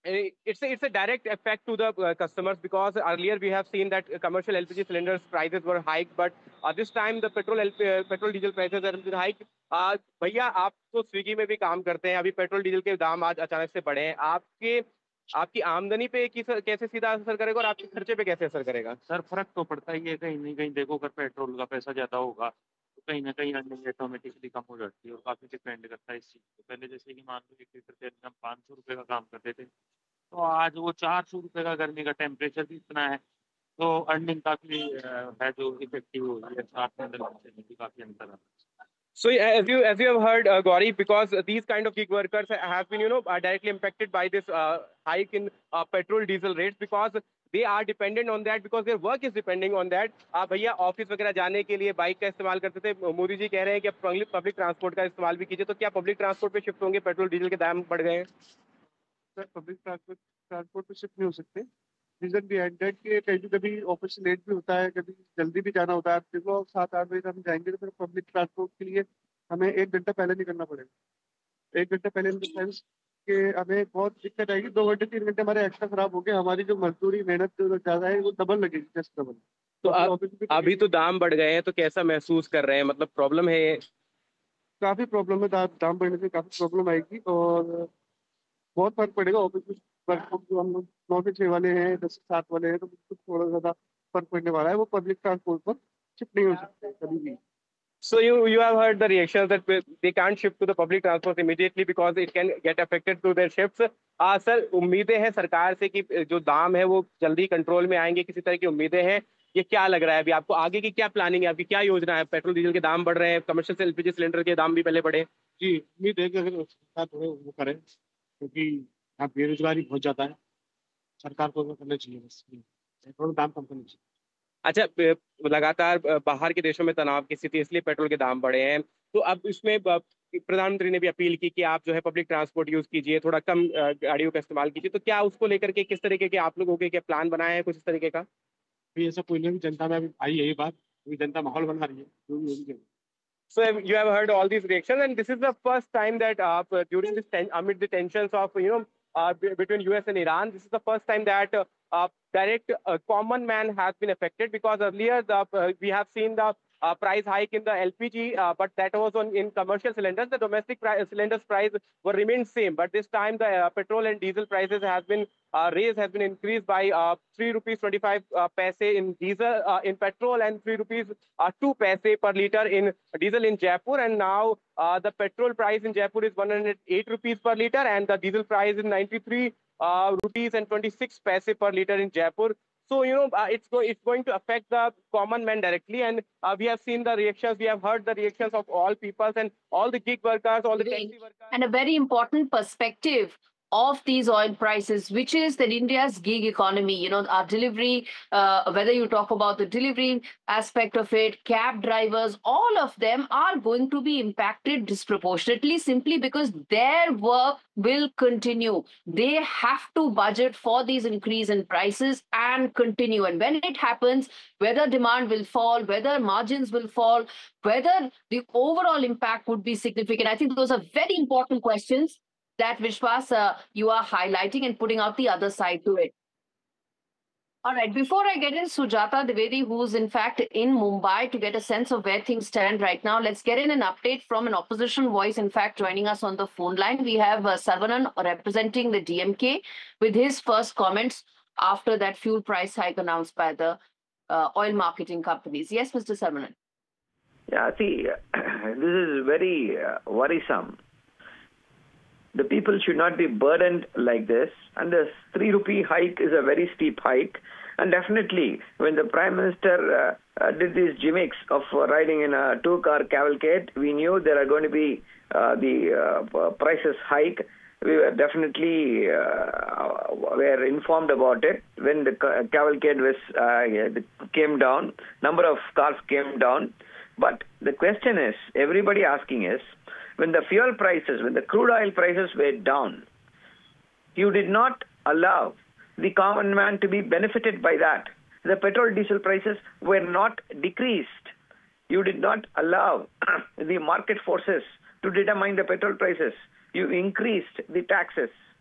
It's a direct effect to the customers, because earlier we have seen that commercial LPG cylinders prices were hiked, but this time the petrol diesel prices have been hiked. भैया आप तो Swiggy में भी काम करते हैं, अभी petrol diesel के दाम आज अचानक से बढ़े हैं, आपके आपकी आमदनी पे कैसे सीधा असर करेगा और आपके खर्चे पे कैसे असर करेगा? सर फर्क तो पड़ता ही है, कहीं नहीं कहीं देखो, अगर पेट्रोल का पैसा ज्यादा होगा तो कहीं ना कहीं अर्निंग ऑटोमेटिकली कम हो जाती है, और काफी डिपेंड करता है इस चीज पे। पहले जैसे कि मान लो 1 लीटर तेल में हम 500 रुपये का काम करते थे, तो आज वो 400 रुपये का करने का टेम्परेचर भी इतना है, तो अर्निंग काफी है जो इफेक्टिव हो रही है, साथ में अंदर भी काफी अंतर है। So as you have heard, Gauri, because these kind of gig workers have been directly impacted by this hike in petrol diesel rates, because they are dependent on that, because their work is depending on that. भैया office वगैरह जाने के लिए bike का इस्तेमाल करते थे, मोदी जी कह रहे हैं कि अब पब्लिक ट्रांसपोर्ट का इस्तेमाल भी कीजिए, तो क्या पब्लिक ट्रांसपोर्ट पे शिफ्ट होंगे? पेट्रोल डीजल के दाम बढ़ गए हैं। सर पब्लिक ट्रांसपोर्ट पे शिफ्ट नहीं हो सकते। रीजन बिहाइंड दैट कि कभी कभी ऑफिस लेट भी होता है, कभी जल्दी भी जाना होता है। देखो 7-8 बजे हम जाएंगे तो फिर पब्लिक ट्रांसपोर्ट के लिए हमें 1 घंटा पहले निकलना पड़ेगा। 1 घंटा पहले इन द सेंस कि हमें बहुत दिक्कत आएगी। 2 घंटे 3 घंटे हमारे एक्स्ट्रा खराब हो गए, हमारी जो मजदूरी मेहनत जो ज्यादा है वो डबल लगेगी, जस्ट डबल। तो अभी तो दाम बढ़ गए हैं, तो कैसा महसूस कर रहे हैं? मतलब प्रॉब्लम है ये? काफी प्रॉब्लम है, दाम बढ़ने से काफी प्रॉब्लम आएगी और बहुत फर्क पड़ेगा। ऑफिस वर्क जो हम लोग 9 से 6 वाले हैं, 10 से 7 वाले हैं, तो उसको थोड़ा ज्यादा फर्क पड़ने वाला है। वो पब्लिक ट्रांसपोर्ट पर शिफ्ट नहीं हो सकते कभी भी। So you have heard the reactions that they can't shift to the public transport immediately because it can get affected to their shifts. Sir उम्मीदें हैं सरकार से कि जो दाम है वो जल्दी कंट्रोल में आएंगे, किसी तरह की उम्मीदें हैं? ये क्या लग रहा है अभी आपको, आगे की क्या प्लानिंग है, आपकी क्या योजना है? पेट्रोल डीजल के दाम बढ़ रहे हैं, कमर्शियल एलपीजी सिलेंडर के दाम भी पहले बढ़े। जी उम्मीद है कि अगर सरकार थोड़े वो करे, क्योंकि यहाँ बेरोजगारी बहुत ज्यादा है। सरकार को करना चाहिए, बस पेट्रोल दाम कम करना चाहिए। अच्छा, लगातार बाहर के देशों में तनाव की स्थिति, इसलिए पेट्रोल के दाम बढ़े हैं, तो अब इसमें प्रधानमंत्री ने भी अपील की कि आप जो है पब्लिक ट्रांसपोर्ट यूज कीजिए, थोड़ा कम गाड़ियों का इस्तेमाल कीजिए, तो क्या उसको लेकर के किस तरीके के आप लोगों के क्या प्लान बनाए हैं कुछ इस तरीके का? अभी ऐसा कोई नहीं, जनता में अभी आई है ये बात, अभी जनता माहौल बना रही है जो भी होगी। So you have heard all these reactions, and this is the first time that during amid the tensions of between US and Iran, this is the first time that direct common man has been affected, because earlier we have seen the price hike in the LPG, but that was in commercial cylinders. The domestic cylinders price were remained same, but this time the petrol and diesel prices has been increased by 3 rupees 25 paise in diesel in petrol, and 3 rupees 2 paise per liter in diesel in Jaipur. And now the petrol price in Jaipur is 108 rupees per liter, and the diesel price is 93 rupees and 26 paise per liter in Jaipur. So it's going to affect the common man directly, and we have seen the reactions, we have heard the reactions of all peoples and all the gig workers, all the taxi workers. And a very important perspective of these oil prices, which is that India's gig economy, our delivery, whether you talk about the delivery aspect of it, cab drivers, all of them are going to be impacted disproportionately, simply because their work will continue. They have to budget for these increase in prices and continue. And when it happens, whether demand will fall, whether margins will fall, whether the overall impact would be significant. I think those are very important questions that Vishwas, you are highlighting and putting out the other side to it. All right, before I get in Sujata Dwivedi, who's in fact in Mumbai to get a sense of where things stand right now, let's get in an update from an opposition voice, in fact, joining us on the phone line. We have Saravanan representing the DMK with his first comments after that fuel price hike announced by the oil marketing companies. Yes, Mr. Saravanan. Yeah, see, this is very worrisome. The people should not be burdened like this. And the 3 rupee hike is a very steep hike. And definitely, when the Prime Minister did these gimmicks of riding in a 2-car cavalcade, we knew there are going to be the prices hike. We were definitely were informed about it. When the cavalcade came down, number of cars came down. But the question is, everybody asking is, when the fuel prices, when the crude oil prices were down, you did not allow the common man to be benefited by that. The petrol diesel prices were not decreased. You did not allow the market forces to determine the petrol prices. You increased the taxes.